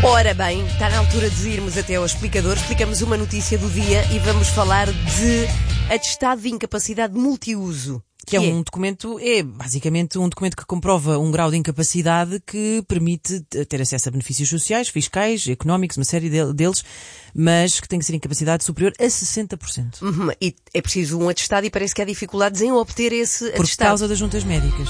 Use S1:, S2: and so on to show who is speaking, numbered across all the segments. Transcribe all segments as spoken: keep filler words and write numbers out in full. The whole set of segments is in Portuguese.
S1: Ora bem, está na altura de irmos até ao explicador. Explicamos uma notícia do dia e vamos falar de atestado de incapacidade multiuso.
S2: Que é um documento, é basicamente um documento que comprova um grau de incapacidade que permite ter acesso a benefícios sociais, fiscais, económicos, uma série deles, mas que tem que ser incapacidade superior a sessenta por cento.
S1: Uhum. E é preciso um atestado e parece que há dificuldades em obter esse atestado.
S2: Por causa das juntas médicas.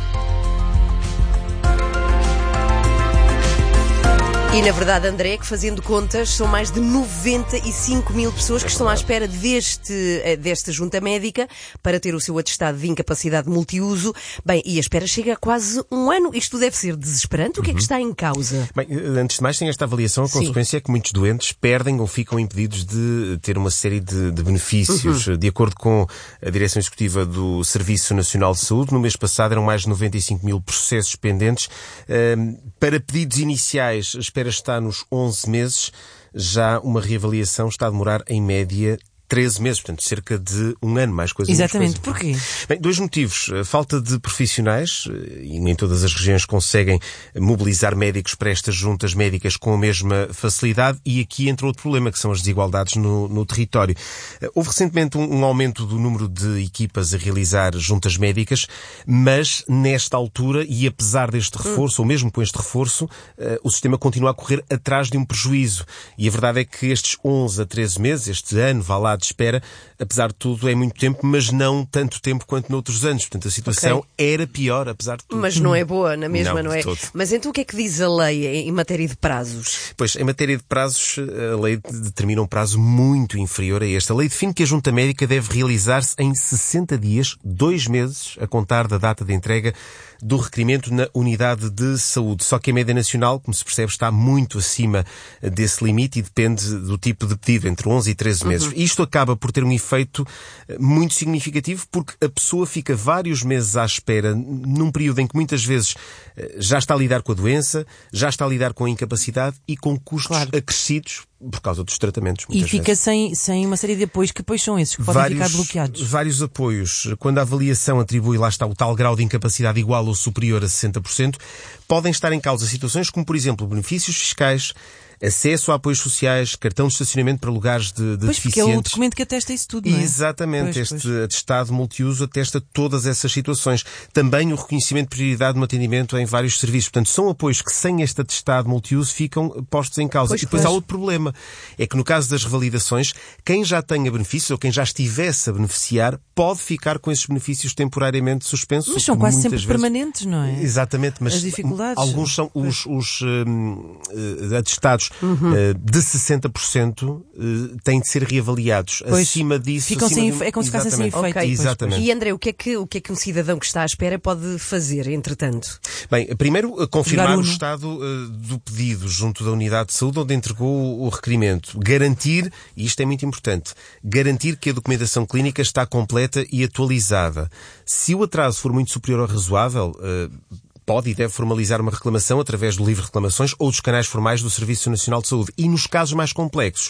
S1: E na verdade, André, que fazendo contas, são mais de noventa e cinco mil pessoas que estão à espera deste, desta junta médica para ter o seu atestado de incapacidade multiuso. Bem, e a espera chega a quase um ano. Isto deve ser desesperante. O que é que está em causa?
S3: Bem, antes de mais, tem esta avaliação. A
S1: Sim.
S3: consequência é que muitos doentes perdem ou ficam impedidos de ter uma série de, de benefícios. Uhum. De acordo com a Direção Executiva do Serviço Nacional de Saúde, no mês passado eram mais de noventa e cinco mil processos pendentes. Um, para pedidos iniciais, a espera está nos onze meses, já uma reavaliação está a demorar em média treze meses, portanto cerca de um ano, mais coisa.
S2: Exatamente. Porquê?
S3: Bem, dois motivos. A falta de profissionais, e nem todas as regiões conseguem mobilizar médicos para estas juntas médicas com a mesma facilidade, e aqui entra outro problema, que são as desigualdades no, no território. Houve recentemente um, um aumento do número de equipas a realizar juntas médicas, mas nesta altura, e apesar deste reforço, hum. ou mesmo com este reforço, o sistema continua a correr atrás de um prejuízo. E a verdade é que estes onze a treze meses, este ano, vá lá, de espera, apesar de tudo, é muito tempo, mas não tanto tempo quanto noutros anos. Portanto, a situação okay. era pior, apesar de tudo.
S1: Mas não é boa, na mesma, não, não é?
S3: Todo.
S1: Mas então o que é que diz a lei em matéria de prazos?
S3: Pois, em matéria de prazos, a lei determina um prazo muito inferior a este. A lei define que a junta médica deve realizar-se em sessenta dias, dois meses, a contar da data de entrega do requerimento na unidade de saúde. Só que a média nacional, como se percebe, está muito acima desse limite e depende do tipo de pedido, entre onze e treze meses. Uhum. Isto acaba por ter um efeito muito significativo, porque a pessoa fica vários meses à espera, num período em que muitas vezes já está a lidar com a doença, já está a lidar com a incapacidade e com custos claro. acrescidos por causa dos tratamentos.
S2: E fica sem, sem uma série de apoios. Que apoios são esses que podem vários, ficar bloqueados?
S3: Vários apoios. Quando a avaliação atribui, lá está, o tal grau de incapacidade igual ou superior a sessenta por cento, podem estar em causa situações como, por exemplo, benefícios fiscais, acesso a apoios sociais, cartão de estacionamento para lugares de, de
S2: pois,
S3: deficientes.
S2: Pois, porque é o documento que atesta isso tudo, não é?
S3: Exatamente.
S2: Pois,
S3: este
S2: pois.
S3: atestado multiuso atesta todas essas situações. Também o reconhecimento de prioridade no atendimento em vários serviços. Portanto, são apoios que sem este atestado multiuso ficam postos em causa.
S1: Pois,
S3: e depois
S1: pois.
S3: há outro problema. É que no caso das revalidações, quem já tenha benefícios ou quem já estivesse a beneficiar pode ficar com esses benefícios temporariamente suspensos.
S2: Mas são quase sempre
S3: vezes...
S2: permanentes, não é?
S3: Exatamente. Mas
S2: as dificuldades.
S3: Alguns são os, os um, atestados uhum. uh, de sessenta por cento uh, têm de ser reavaliados.
S2: Pois,
S3: acima disso...
S2: Ficam
S3: acima
S2: sem,
S3: de...
S2: É como se ficassem sem efeito.
S1: Okay.
S3: Exatamente.
S1: E André, o que, é que, o que é que um cidadão que está à espera pode fazer, entretanto?
S3: Bem, primeiro, confirmar o
S2: Uno.
S3: estado uh, do pedido junto da unidade de saúde onde entregou o requerimento. Garantir, e isto é muito importante, garantir que a documentação clínica está completa e atualizada. Se o atraso for muito superior ao razoável, uh, pode e deve formalizar uma reclamação através do livro de reclamações ou dos canais formais do Serviço Nacional de Saúde. E nos casos mais complexos,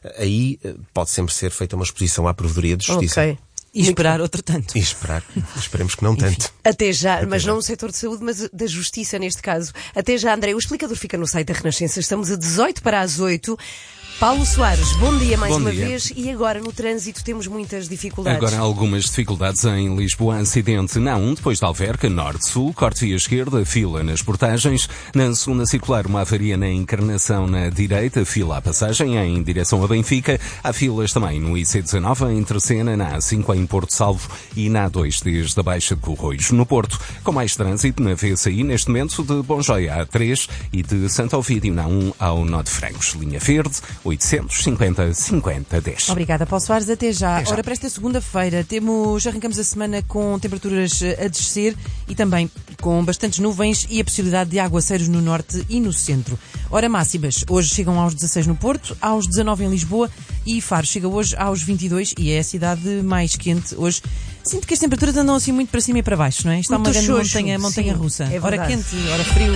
S3: aí pode sempre ser feita uma exposição à Provedoria de Justiça.
S1: Okay.
S2: E esperar outro tanto.
S3: E esperar. Esperemos que não tanto.
S1: Até já,
S3: Até
S1: mas
S3: já.
S1: não no setor de saúde, mas da justiça neste caso. Até já, André. O explicador fica no site da Renascença. Estamos a dezoito para as oito. Paulo Soares, bom dia mais
S4: bom
S1: uma
S4: dia.
S1: vez. E agora no trânsito temos muitas dificuldades.
S4: Agora algumas dificuldades em Lisboa. Acidente na um, depois da Alverca, norte-sul, corte via esquerda, fila nas portagens. Na segunda circular, uma avaria na Encarnação na direita, fila à passagem em direção a Benfica. Há filas também no I C dezanove, em Terceira, na A cinco em Porto Salvo e na A dois desde a Baixa de Corroios. No Porto, com mais trânsito na V C I, neste momento de Bonjoia à A três e de Santo Ovídio na um ao Nó de Francos. Linha verde, oitocentos e cinquenta, cinquenta, dez.
S2: Obrigada, Paulo Soares. Até já.
S4: Até já.
S2: Ora, para esta segunda-feira, temos, arrancamos a semana com temperaturas a descer e também com bastantes nuvens e a possibilidade de aguaceiros no norte e no centro. Ora, máximas. Hoje chegam aos dezasseis no Porto, aos dezanove em Lisboa e Faro chega hoje aos vinte e dois e é a cidade mais quente hoje. Sinto que as temperaturas andam assim muito para cima e para baixo, não é? Está
S1: muito
S2: uma grande
S1: xoxo.
S2: montanha, montanha
S1: Sim,
S2: russa.
S1: é
S2: ora
S1: verdade.
S2: quente, ora frio.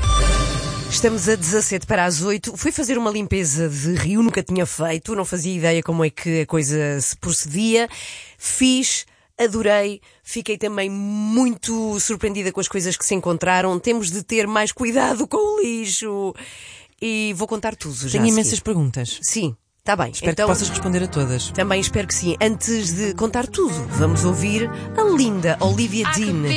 S1: Estamos a dezassete para as oito. Fui fazer uma limpeza de rio, nunca tinha feito, não fazia ideia como é que a coisa se procedia. Fiz, adorei, fiquei também muito surpreendida com as coisas que se encontraram. Temos de ter mais cuidado com o lixo. e vou contar tudo já.
S2: Tenho
S1: a
S2: imensas
S1: seguir.
S2: perguntas.
S1: Sim, está bem.
S2: Espero
S1: então,
S2: que possas responder a todas.
S1: também espero que sim. Antes de contar tudo, vamos ouvir a linda Olivia Dean.